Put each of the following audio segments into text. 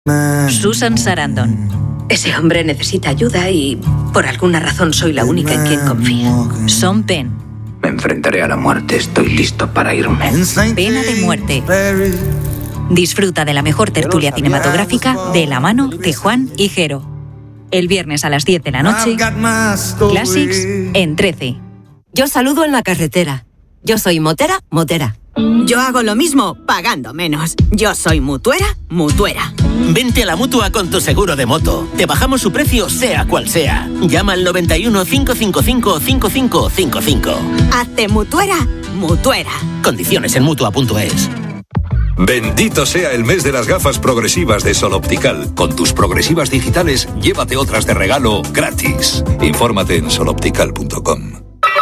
Susan Sarandon. Ese hombre necesita ayuda y, por alguna razón, soy la única en quien confía. Sean Penn. Me enfrentaré a la muerte, estoy listo para irme. Pena de muerte. Disfruta de la mejor tertulia cinematográfica de la mano de Juan y Jero. El viernes a las 10 de la noche, Classics en 13. Yo saludo en la carretera. Yo soy motera. Yo hago lo mismo, pagando menos. Yo soy mutuera. Vente a la Mutua con tu seguro de moto. Te bajamos su precio sea cual sea. Llama al 91 555 5555. Hazte mutuera. Condiciones en Mutua.es. Bendito sea el mes de las gafas progresivas de Sol Optical. Con tus progresivas digitales, llévate otras de regalo gratis. Infórmate en soloptical.com.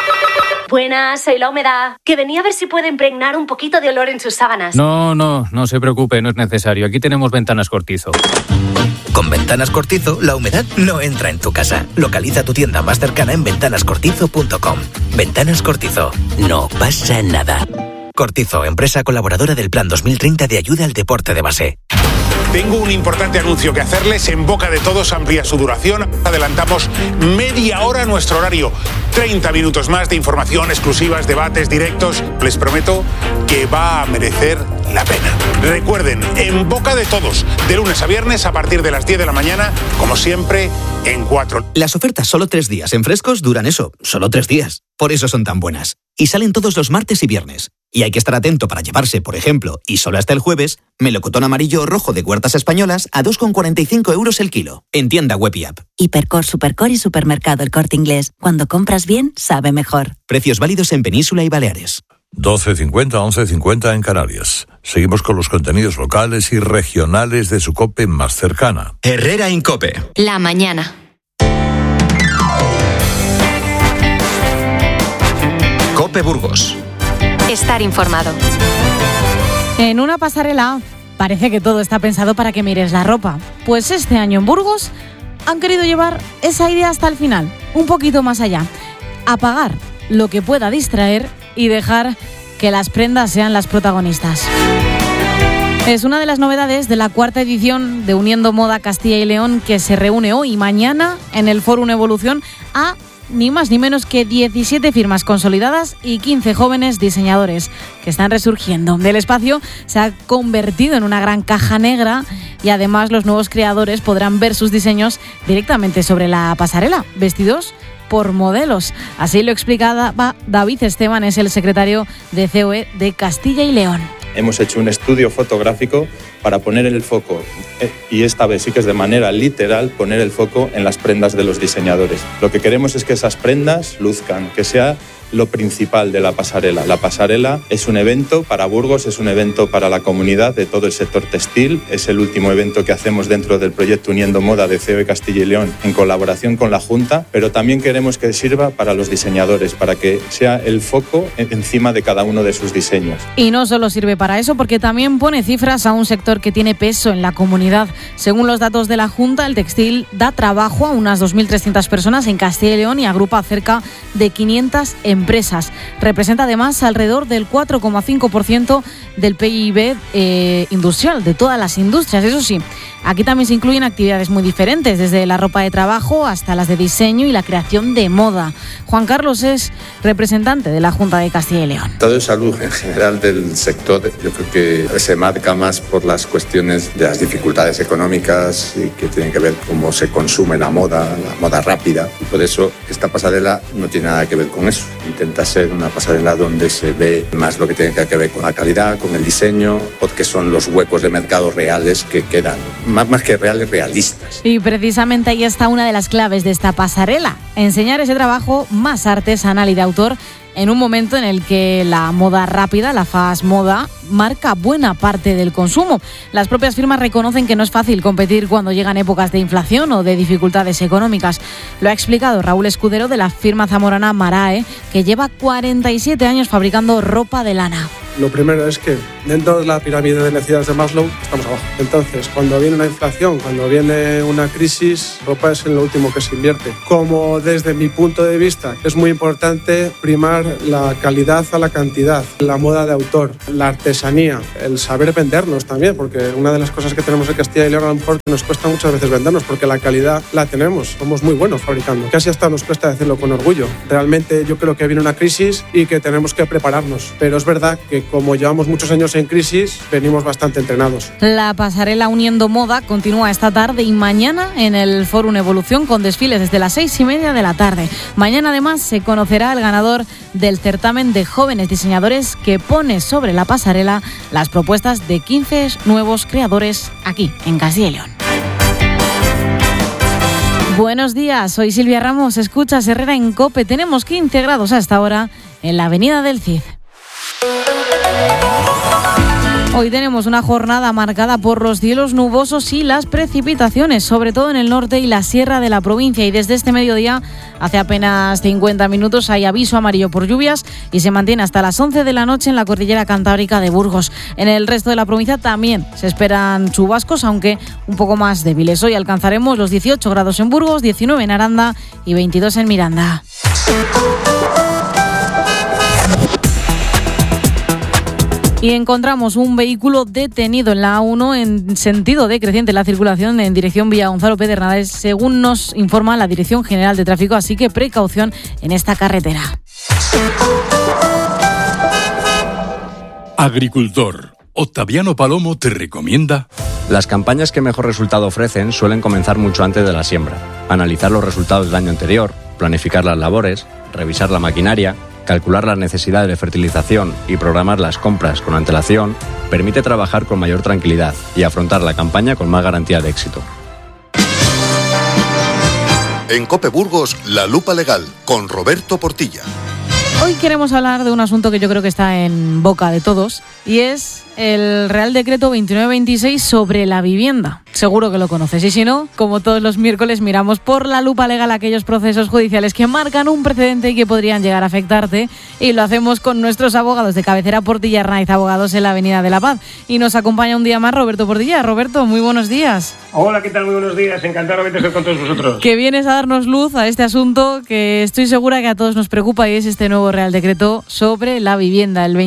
Buenas, soy La Humedad. Que venía a ver si puedo impregnar un poquito de olor en sus sábanas. No se preocupe, no es necesario. Aquí tenemos Ventanas Cortizo. Con Ventanas Cortizo, la humedad no entra en tu casa. Localiza tu tienda más cercana en ventanascortizo.com. Ventanas Cortizo. No pasa nada. Cortizo, empresa colaboradora del Plan 2030 de ayuda al deporte de base. Tengo un importante anuncio que hacerles. En Boca de Todos amplía su duración. Adelantamos media hora nuestro horario. 30 minutos más de información, exclusivas, debates, directos. Les prometo que va a merecer la pena. Recuerden, En Boca de Todos, de lunes a viernes a partir de las 10 de la mañana, como siempre, en 4. Las ofertas solo 3 días en Frescos duran eso, solo 3 días. Por eso son tan buenas. Y salen todos los martes y viernes. Y hay que estar atento para llevarse, por ejemplo, y solo hasta el jueves, melocotón amarillo o rojo de Huertas Españolas a 2,45 € el kilo. En tienda web y app. Hipercor, Supercor y Supermercado El Corte Inglés. Cuando compras bien, sabe mejor. Precios válidos en Península y Baleares. 12:50, 11:50 en Canarias. Seguimos con los contenidos locales y regionales de su COPE más cercana. Herrera Incope. La mañana. COPE Burgos. Estar informado. En una pasarela parece que todo está pensado para que mires la ropa. Pues este año en Burgos han querido llevar esa idea hasta el final, un poquito más allá. Apagar lo que pueda distraer y dejar que las prendas sean las protagonistas. Es una de las novedades de la 4ª edición de Uniendo Moda Castilla y León, que se reúne hoy y mañana en el Fórum Evolución a ni más ni menos que 17 firmas consolidadas y 15 jóvenes diseñadores que están resurgiendo. El espacio se ha convertido en una gran caja negra y además los nuevos creadores podrán ver sus diseños directamente sobre la pasarela, vestidos por modelos. Así lo explicaba David Esteban, es el secretario de COE de Castilla y León. Hemos hecho un estudio fotográfico para poner el foco, y esta vez sí que es de manera literal, poner el foco en las prendas de los diseñadores. Lo que queremos es que esas prendas luzcan, que sea lo principal de la pasarela. La pasarela es un evento para Burgos, es un evento para la comunidad de todo el sector textil, es el último evento que hacemos dentro del proyecto Uniendo Moda de COE Castilla y León en colaboración con la Junta, pero también queremos que sirva para los diseñadores, para que sea el foco encima de cada uno de sus diseños. Y no solo sirve para eso, porque también pone cifras a un sector que tiene peso en la comunidad. Según los datos de la Junta, el textil da trabajo a unas 2.300 personas en Castilla y León y agrupa cerca de 500 empresas. Representa además alrededor del 4,5% del PIB industrial, de todas las industrias. Eso sí, aquí también se incluyen actividades muy diferentes, desde la ropa de trabajo hasta las de diseño y la creación de moda. Juan Carlos es representante de la Junta de Castilla y León. El estado de salud en general del sector, yo creo que se marca más por las cuestiones de las dificultades económicas y que tienen que ver cómo se consume la moda rápida. Y por eso esta pasarela no tiene nada que ver con eso. Intenta ser una pasarela donde se ve más lo que tiene que ver con la calidad, con el diseño, porque son los huecos de mercado reales que quedan, más que reales, realistas. Y precisamente ahí está una de las claves de esta pasarela: enseñar ese trabajo más artesanal y de autor en un momento en el que la moda rápida, la fast moda, marca buena parte del consumo. Las propias firmas reconocen que no es fácil competir cuando llegan épocas de inflación o de dificultades económicas. Lo ha explicado Raúl Escudero, de la firma zamorana Marae, que lleva 47 años fabricando ropa de lana. Lo primero es que dentro de la pirámide de necesidades de Maslow estamos abajo. Entonces, cuando viene una inflación, cuando viene una crisis, ropa es en lo último que se invierte. Como desde mi punto de vista es muy importante primar llevar la calidad a la cantidad, la moda de autor, la artesanía, el saber vendernos también, porque una de las cosas que tenemos en Castilla y León a lo mejor nos cuesta muchas veces vendernos, porque la calidad la tenemos, somos muy buenos fabricando. Casi hasta nos cuesta decirlo con orgullo. Realmente yo creo que viene una crisis y que tenemos que prepararnos, pero es verdad que como llevamos muchos años en crisis, venimos bastante entrenados. La pasarela Uniendo Moda continúa esta tarde y mañana en el Fórum Evolución con desfiles desde las 6:30 de la tarde. Mañana además se conocerá el ganador del certamen de jóvenes diseñadores que pone sobre la pasarela las propuestas de 15 nuevos creadores aquí en Castilla y León. Buenos días, soy Silvia Ramos, escuchas Herrera en COPE. Tenemos 15 grados hasta ahora en la avenida del Cid. Hoy tenemos una jornada marcada por los cielos nubosos y las precipitaciones, sobre todo en el norte y la sierra de la provincia. Y desde este mediodía, hace apenas 50 minutos, hay aviso amarillo por lluvias y se mantiene hasta las 11 de la noche en la cordillera cantábrica de Burgos. En el resto de la provincia también se esperan chubascos, aunque un poco más débiles. Hoy alcanzaremos los 18 grados en Burgos, 19 en Aranda y 22 en Miranda. Y encontramos un vehículo detenido en la A1 en sentido decreciente la circulación en dirección Villa Gonzalo Pedernales, según nos informa la Dirección General de Tráfico, así que precaución en esta carretera. Agricultor. Octaviano Palomo te recomienda... Las campañas que mejor resultado ofrecen suelen comenzar mucho antes de la siembra. Analizar los resultados del año anterior, planificar las labores, revisar la maquinaria, calcular las necesidades de fertilización y programar las compras con antelación permite trabajar con mayor tranquilidad y afrontar la campaña con más garantía de éxito. En COPE Burgos, La Lupa Legal, con Roberto Portilla. Hoy queremos hablar de un asunto que yo creo que está en boca de todos y es el Real Decreto 2926 sobre la vivienda. Seguro que lo conoces y si no, como todos los miércoles miramos por la lupa legal aquellos procesos judiciales que marcan un precedente y que podrían llegar a afectarte, y lo hacemos con nuestros abogados de cabecera, Portilla Arnaiz, abogados en la Avenida de la Paz. Y nos acompaña un día más Roberto Portilla. Roberto, muy buenos días. Hola, ¿qué tal? Muy buenos días. Encantado de estar con todos vosotros. Que vienes a darnos luz a este asunto que estoy segura que a todos nos preocupa y es este nuevo Real Decreto sobre la vivienda, el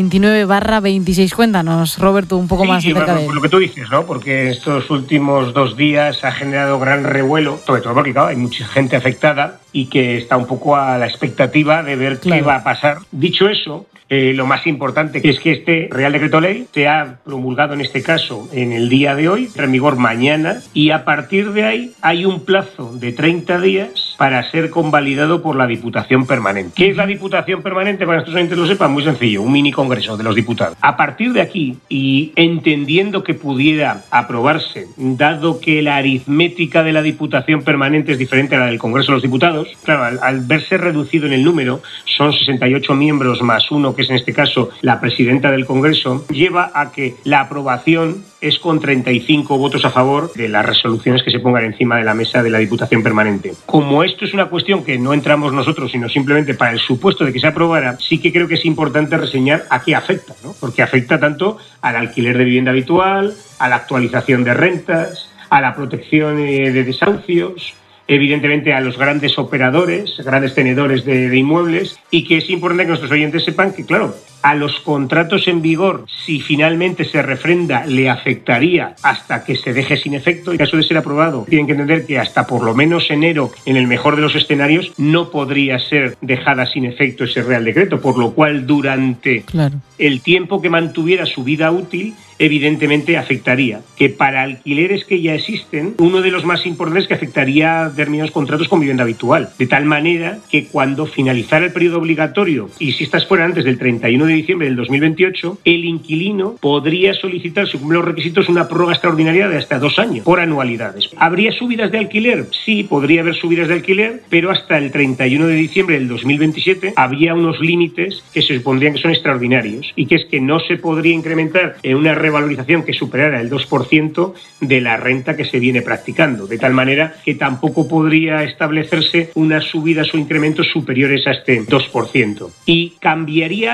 29/26. Cuéntanos, Roberto, un poco más acerca de él. Lo que tú dices, ¿no? Porque estos últimos 2 días ha generado gran revuelo, sobre todo porque, claro, hay mucha gente afectada y que está un poco a la expectativa de ver qué va a pasar. Dicho eso, lo más importante es que este Real Decreto Ley se ha promulgado en este caso en el día de hoy, entra en vigor mañana y a partir de ahí hay un plazo de 30 días para ser convalidado por la Diputación Permanente. ¿Qué es la Diputación Permanente? Para que nuestros oyentes lo sepan, muy sencillo, un mini congreso de los diputados. A partir de aquí, y entendiendo que pudiera aprobarse, dado que la aritmética de la Diputación Permanente es diferente a la del Congreso de los Diputados, claro, al verse reducido en el número, son 68 miembros más uno, que es en este caso la presidenta del Congreso, lleva a que la aprobación es con 35 votos a favor de las resoluciones que se pongan encima de la mesa de la Diputación Permanente. Como esto es una cuestión que no entramos nosotros, sino simplemente para el supuesto de que se aprobara, sí que creo que es importante reseñar a qué afecta, ¿no? Porque afecta tanto al alquiler de vivienda habitual, a la actualización de rentas, a la protección de desahucios, evidentemente a los grandes operadores, grandes tenedores de inmuebles, y que es importante que nuestros oyentes sepan que, claro, a los contratos en vigor, si finalmente se refrenda, le afectaría hasta que se deje sin efecto. En caso de ser aprobado, tienen que entender que hasta por lo menos enero, en el mejor de los escenarios, no podría ser dejada sin efecto ese Real Decreto, por lo cual durante el tiempo que mantuviera su vida útil, evidentemente afectaría. Que para alquileres que ya existen, uno de los más importantes es que afectaría determinados contratos con vivienda habitual, de tal manera que cuando finalizara el periodo obligatorio, y si estas fueran antes del 31 de diciembre del 2028, el inquilino podría solicitar, si cumple los requisitos, una prórroga extraordinaria de hasta 2 años, por anualidades. ¿Habría subidas de alquiler? Sí, podría haber subidas de alquiler, pero hasta el 31 de diciembre del 2027 había unos límites que se supondrían que son extraordinarios, y que es que no se podría incrementar en una revalorización que superara el 2% de la renta que se viene practicando, de tal manera que tampoco podría establecerse unas subidas o incrementos superiores a este 2%. ¿Y cambiaría algo respecto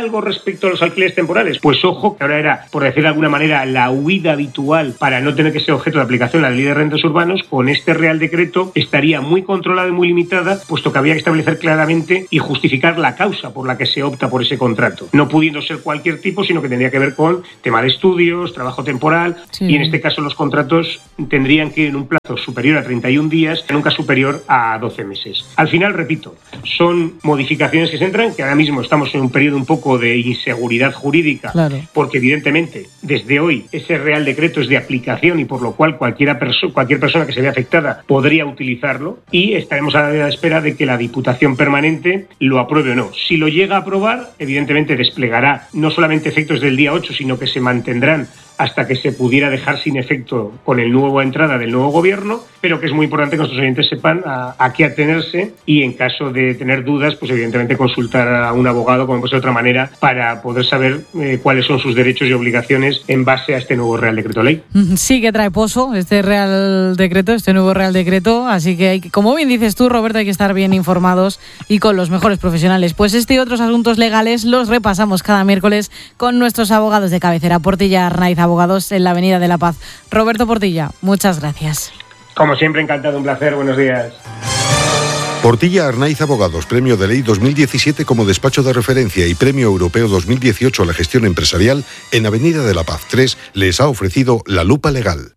respecto a los alquileres temporales, pues ojo, que ahora era, por decir de alguna manera, la huida habitual para no tener que ser objeto de aplicación la ley de rentas urbanos. Con este Real Decreto estaría muy controlada y muy limitada, puesto que había que establecer claramente y justificar la causa por la que se opta por ese contrato, no pudiendo ser cualquier tipo, sino que tendría que ver con tema de estudios, trabajo temporal, y en este caso los contratos tendrían que ir en un plazo superior a 31 días, nunca superior a 12 meses. Al final, repito, son modificaciones que se entran, que ahora mismo estamos en un periodo un poco de inseguridad jurídica, porque evidentemente desde hoy ese Real Decreto es de aplicación y por lo cual cualquier persona que se vea afectada podría utilizarlo, y estaremos a la espera de que la Diputación Permanente lo apruebe o no. Si lo llega a aprobar, evidentemente desplegará no solamente efectos del día 8, sino que se mantendrán hasta que se pudiera dejar sin efecto con el nuevo entrada del nuevo gobierno, pero que es muy importante que nuestros oyentes sepan a qué atenerse, y en caso de tener dudas, pues evidentemente consultar a un abogado, como puede ser de otra manera, para poder saber cuáles son sus derechos y obligaciones en base a este nuevo Real Decreto Ley. Sí que trae pozo este Real Decreto, este nuevo Real Decreto, así que como bien dices tú, Roberto, hay que estar bien informados y con los mejores profesionales. Pues este y otros asuntos legales los repasamos cada miércoles con nuestros abogados de cabecera. Portilla Arnaiz Abogados, en la Avenida de la Paz. Roberto Portilla, muchas gracias. Como siempre, encantado, un placer, buenos días. Portilla Arnaiz Abogados, Premio de Ley 2017 como despacho de referencia y Premio Europeo 2018 a la gestión empresarial en Avenida de la Paz 3, les ha ofrecido La Lupa Legal.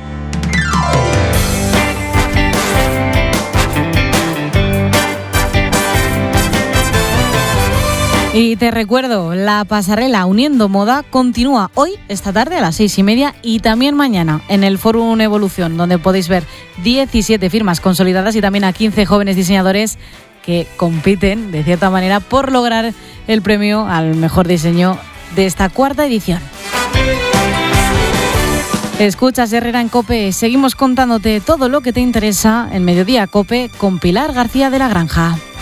Y te recuerdo, la pasarela Uniendo Moda continúa hoy, esta tarde a las 6:30 y también mañana en el Fórum Evolución, donde podéis ver 17 firmas consolidadas y también a 15 jóvenes diseñadores que compiten, de cierta manera, por lograr el premio al mejor diseño de esta cuarta edición. Escuchas Herrera en COPE, seguimos contándote todo lo que te interesa en Mediodía COPE con Pilar García de la Granja.